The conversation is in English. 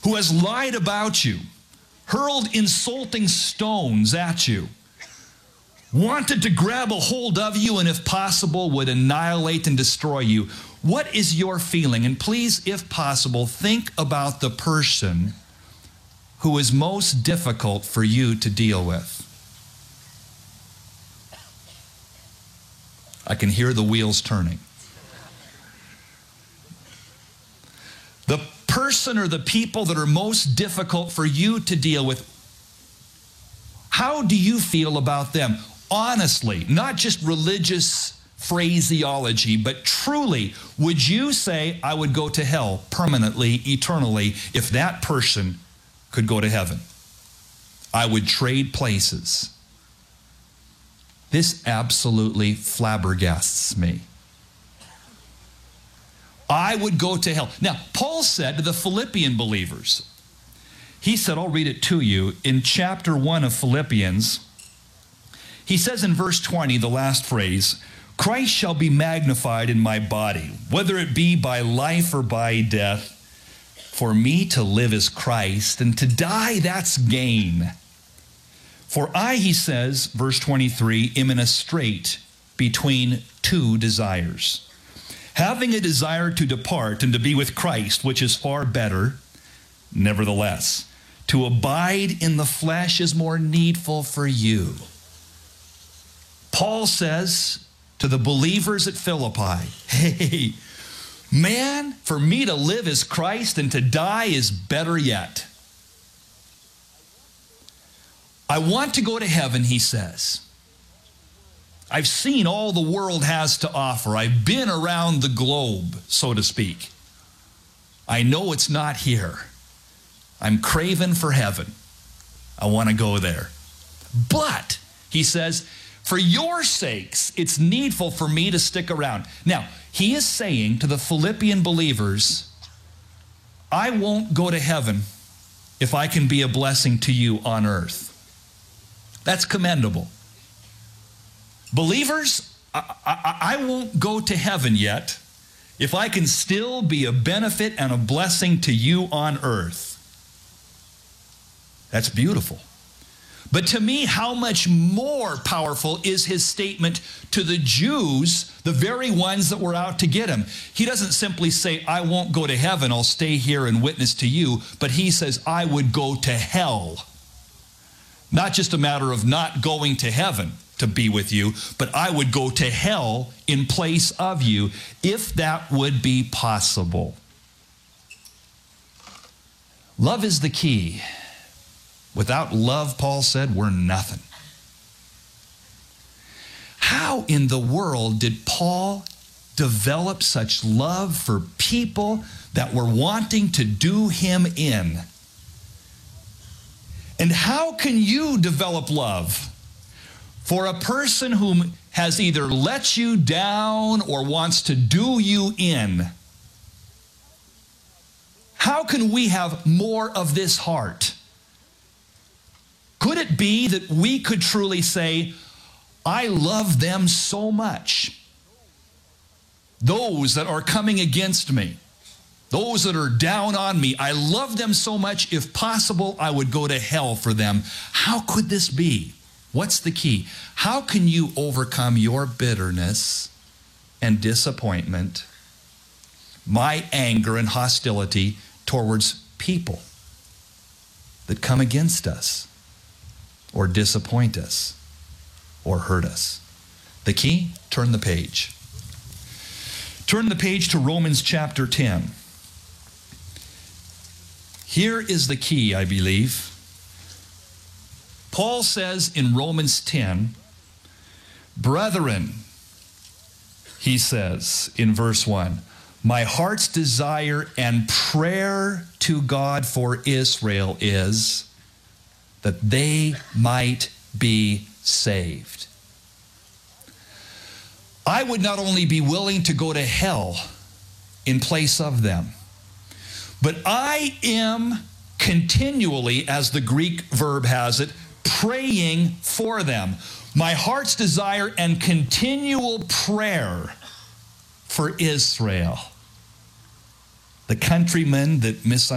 who has lied about you, hurled insulting stones at you, wanted to grab a hold of you, and if possible would annihilate and destroy you, what is your feeling? And please, if possible, think about the person who is most difficult for you to deal with. I can hear the wheels turning. The person or the people that are most difficult for you to deal with, how do you feel about them? Honestly, not just religious phraseology, but truly, would you say, I would go to hell permanently, eternally, if that person could go to heaven? I would trade places. This absolutely flabbergasts me. I would go to hell. Now, Paul said to the Philippian believers, he said, I'll read it to you, in chapter 1 of Philippians, he says in verse 20, the last phrase, Christ shall be magnified in my body, whether it be by life or by death. For me to live is Christ, and to die, that's gain. For I, he says, verse 23, am in a strait between two desires. Having a desire to depart and to be with Christ, which is far better, nevertheless, to abide in the flesh is more needful for you. Paul says to the believers at Philippi, hey, man, for me to live is Christ and to die is better yet. I want to go to heaven, he says. I've seen all the world has to offer. I've been around the globe, so to speak. I know it's not here. I'm craving for heaven. I want to go there. But, he says, for your sakes, it's needful for me to stick around. Now, he is saying to the Philippian believers, I won't go to heaven if I can be a blessing to you on earth. That's commendable. Believers, I won't go to heaven yet if I can still be a benefit and a blessing to you on earth. That's beautiful. But to me, how much more powerful is his statement to the Jews, the very ones that were out to get him. He doesn't simply say, I won't go to heaven, I'll stay here and witness to you, but he says, I would go to hell. Not just a matter of not going to heaven to be with you, but I would go to hell in place of you, if that would be possible. Love is the key. Without love, Paul said, we're nothing. How in the world did Paul develop such love for people that were wanting to do him in? And how can you develop love for a person whom has either let you down or wants to do you in? How can we have more of this heart? Could it be that we could truly say, I love them so much? Those that are coming against me, those that are down on me, I love them so much, if possible, I would go to hell for them. How could this be? What's the key? How can you overcome your bitterness and disappointment, my anger and hostility towards people that come against us or disappoint us or hurt us? The key? Turn the page. Turn the page to Romans chapter 10. Here is the key, I believe. Paul says in Romans 10, brethren, he says in verse 1, my heart's desire and prayer to God for Israel is that they might be saved. I would not only be willing to go to hell in place of them, but I am continually, as the Greek verb has it, praying for them. My heart's desire and continual prayer for Israel, the countrymen that misunderstood